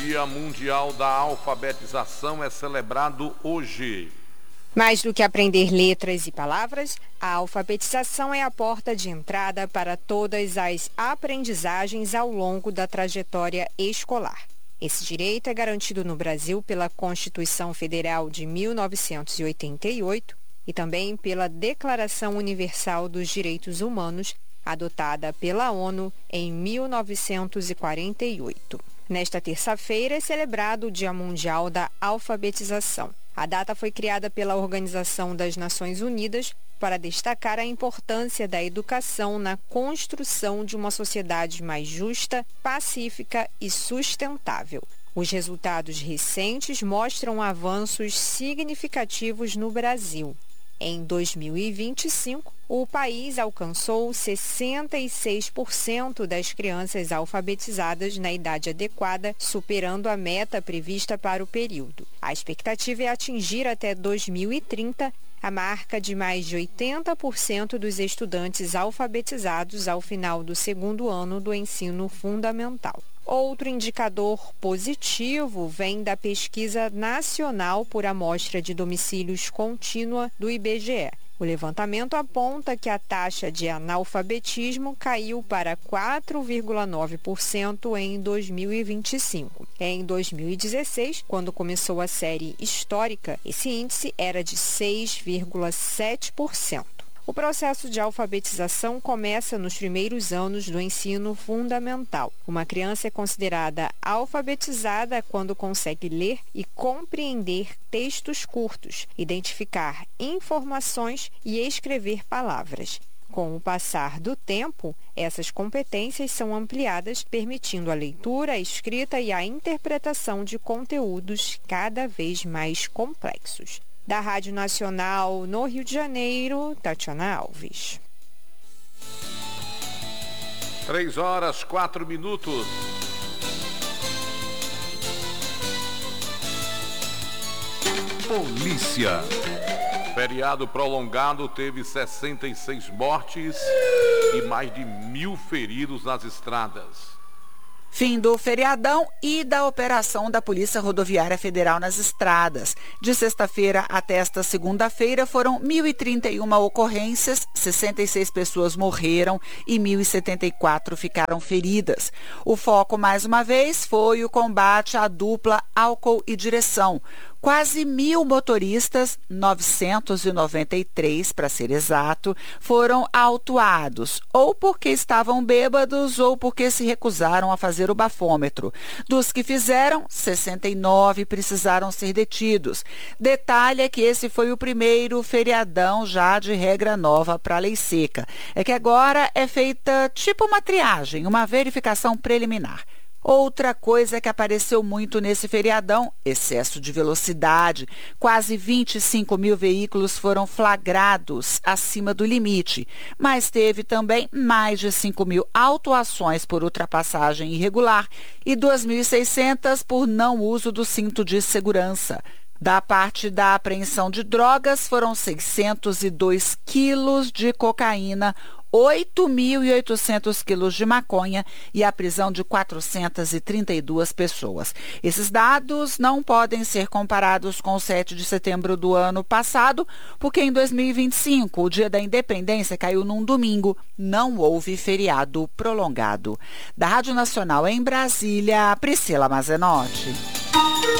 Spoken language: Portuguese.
Dia Mundial da Alfabetização é celebrado hoje. Mais do que aprender letras e palavras, a alfabetização é a porta de entrada para todas as aprendizagens ao longo da trajetória escolar. Esse direito é garantido no Brasil pela Constituição Federal de 1988 e também pela Declaração Universal dos Direitos Humanos, adotada pela ONU em 1948. Nesta terça-feira é celebrado o Dia Mundial da Alfabetização. A data foi criada pela Organização das Nações Unidas para destacar a importância da educação na construção de uma sociedade mais justa, pacífica e sustentável. Os resultados recentes mostram avanços significativos no Brasil. Em 2025, o país alcançou 66% das crianças alfabetizadas na idade adequada, superando a meta prevista para o período. A expectativa é atingir até 2030 a marca de mais de 80% dos estudantes alfabetizados ao final do segundo ano do ensino fundamental. Outro indicador positivo vem da Pesquisa Nacional por Amostra de Domicílios Contínua do IBGE. O levantamento aponta que a taxa de analfabetismo caiu para 4,9% em 2025. Em 2016, quando começou a série histórica, esse índice era de 6,7%. O processo de alfabetização começa nos primeiros anos do ensino fundamental. Uma criança é considerada alfabetizada quando consegue ler e compreender textos curtos, identificar informações e escrever palavras. Com o passar do tempo, essas competências são ampliadas, permitindo a leitura, a escrita e a interpretação de conteúdos cada vez mais complexos. Da Rádio Nacional no Rio de Janeiro, Tatiana Alves. 3h04. Polícia. Feriado prolongado teve 66 mortes e mais de 1.000 feridos nas estradas. Fim do feriadão e da operação da Polícia Rodoviária Federal nas estradas. De sexta-feira até esta segunda-feira foram 1.031 ocorrências, 66 pessoas morreram e 1.074 ficaram feridas. O foco, mais uma vez, foi o combate à dupla álcool e direção. Quase 1.000 motoristas, 993 para ser exato, foram autuados, ou porque estavam bêbados ou porque se recusaram a fazer o bafômetro. Dos que fizeram, 69 precisaram ser detidos. Detalhe é que esse foi o primeiro feriadão já de regra nova para a lei seca. É que agora é feita tipo uma triagem, uma verificação preliminar. Outra coisa que apareceu muito nesse feriadão, excesso de velocidade. Quase 25.000 veículos foram flagrados acima do limite, mas teve também mais de 5.000 autuações por ultrapassagem irregular e 2.600 por não uso do cinto de segurança. Da parte da apreensão de drogas, foram 602 quilos de cocaína, 8.800 quilos de maconha e a prisão de 432 pessoas. Esses dados não podem ser comparados com o 7 de setembro do ano passado, porque em 2025, o Dia da Independência caiu num domingo, não houve feriado prolongado. Da Rádio Nacional em Brasília, Priscila Mazenotti.